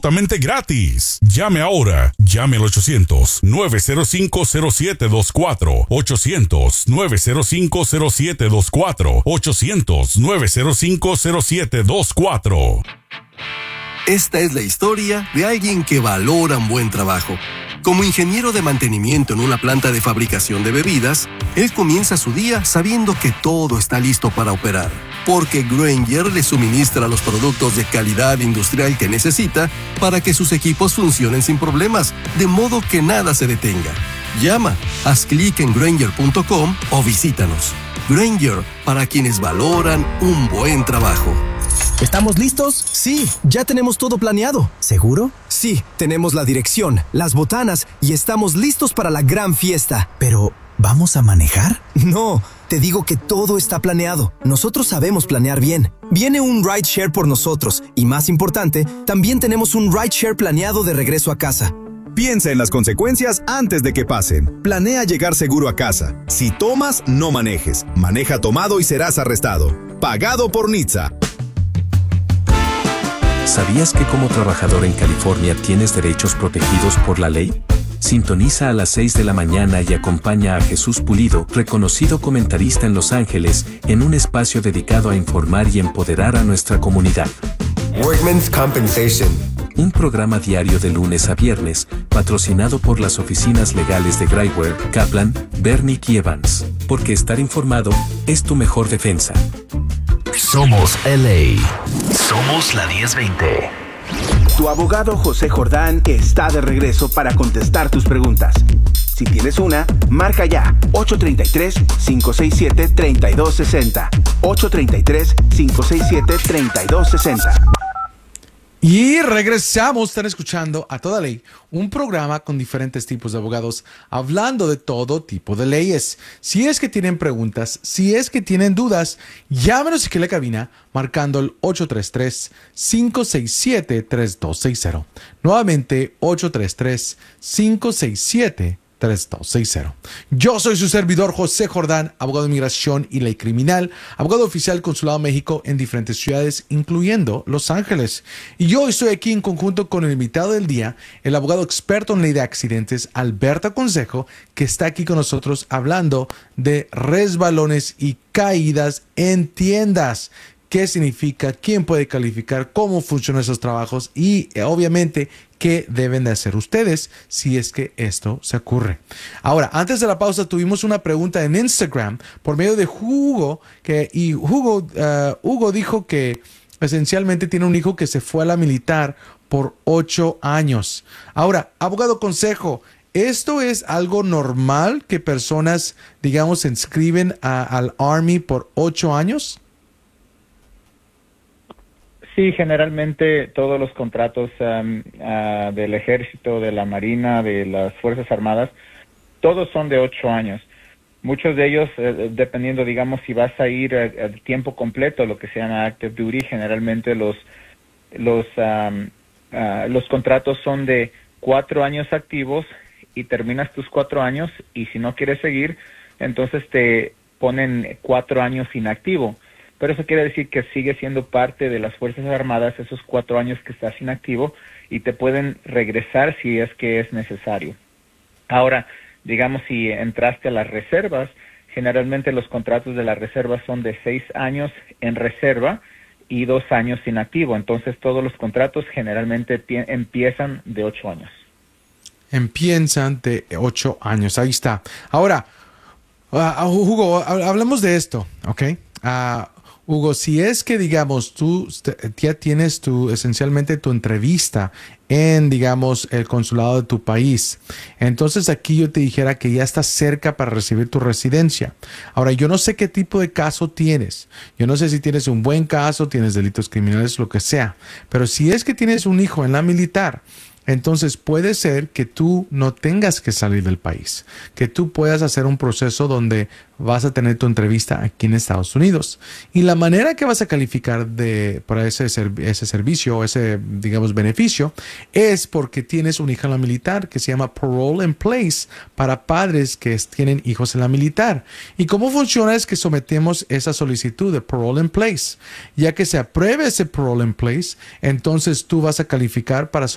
absolutamente gratis. Llame ahora. Llame al 800-905-0724. 800-905-0724. 800-905-0724. Esta es la historia de alguien que valora un buen trabajo. Como ingeniero de mantenimiento en una planta de fabricación de bebidas, él comienza su día sabiendo que todo está listo para operar, porque Grainger le suministra los productos de calidad industrial que necesita para que sus equipos funcionen sin problemas, de modo que nada se detenga. Llama, haz clic en Grainger.com o visítanos. Grainger, para quienes valoran un buen trabajo. ¿Estamos listos? Sí, ya tenemos todo planeado. ¿Seguro? Sí, tenemos la dirección, las botanas y estamos listos para la gran fiesta. Pero, ¿vamos a manejar? No, te digo que todo está planeado. Nosotros sabemos planear bien. Viene un rideshare por nosotros y, más importante, también tenemos un rideshare planeado de regreso a casa. Piensa en las consecuencias antes de que pasen. Planea llegar seguro a casa. Si tomas, no manejes. Maneja tomado y serás arrestado. Pagado por NHTSA. ¿Sabías que como trabajador en California tienes derechos protegidos por la ley? Sintoniza a las 6 de la mañana y acompaña a Jesús Pulido, reconocido comentarista en Los Ángeles, en un espacio dedicado a informar y empoderar a nuestra comunidad. Workmen's Compensation. Un programa diario de lunes a viernes, patrocinado por las oficinas legales de Grainger, Kaplan, Bernick y Evans. Porque estar informado es tu mejor defensa. Somos LA. Somos la 1020. Tu abogado José Jordán está de regreso para contestar tus preguntas. Si tienes una, marca ya 833-567-3260. 833-567-3260. Y regresamos, están escuchando A Toda Ley, un programa con diferentes tipos de abogados hablando de todo tipo de leyes. Si es que tienen preguntas, si es que tienen dudas, llámenos aquí a la cabina marcando el 833-567-3260. Nuevamente, 833-567-3260. Yo soy su servidor José Jordán, abogado de inmigración y ley criminal, abogado oficial Consulado México en diferentes ciudades, incluyendo Los Ángeles. Y yo estoy aquí en conjunto con el invitado del día, el abogado experto en ley de accidentes, Alberto Consejo, que está aquí con nosotros hablando de resbalones y caídas en tiendas. ¿Qué significa? ¿Quién puede calificar? ¿Cómo funcionan esos trabajos? Y obviamente, ¿qué deben de hacer ustedes si es que esto se ocurre? Ahora, antes de la pausa tuvimos una pregunta en Instagram por medio de Hugo, Hugo dijo que esencialmente tiene un hijo que se fue a la militar por 8 años. Ahora, abogado Consejo, ¿esto es algo normal que personas, digamos, se inscriben al Army por 8 años? Sí, generalmente todos los contratos del ejército, de la marina, de las fuerzas armadas, todos son de 8 años. Muchos de ellos, dependiendo, digamos, si vas a ir a tiempo completo, lo que se llama active duty, generalmente los contratos son de 4 años activos y terminas tus 4 años, y si no quieres seguir, entonces te ponen 4 años inactivo. Pero eso quiere decir que sigue siendo parte de las Fuerzas Armadas esos 4 años que estás inactivo, y te pueden regresar si es que es necesario. Ahora, digamos, si entraste a las reservas, generalmente los contratos de las reservas son de 6 años en reserva y 2 años inactivo. Entonces todos los contratos generalmente empiezan de 8 años. Empiezan de 8 años, ahí está. Ahora, Hugo, hablamos de esto, ¿ok? Hugo, si es que, digamos, tú ya tienes esencialmente tu entrevista en, digamos, el consulado de tu país, entonces aquí yo te dijera que ya estás cerca para recibir tu residencia. Ahora, yo no sé qué tipo de caso tienes. Yo no sé si tienes un buen caso, tienes delitos criminales, lo que sea. Pero si es que tienes un hijo en la militar, entonces puede ser que tú no tengas que salir del país, que tú puedas hacer un proceso donde vas a tener tu entrevista aquí en Estados Unidos. Y la manera que vas a calificar para ese servicio, ese, digamos, beneficio, es porque tienes un hijo en la militar que se llama Parole in Place para padres que tienen hijos en la militar. Y cómo funciona es que sometemos esa solicitud de Parole in Place. Ya que se apruebe ese Parole in Place, entonces tú vas a calificar para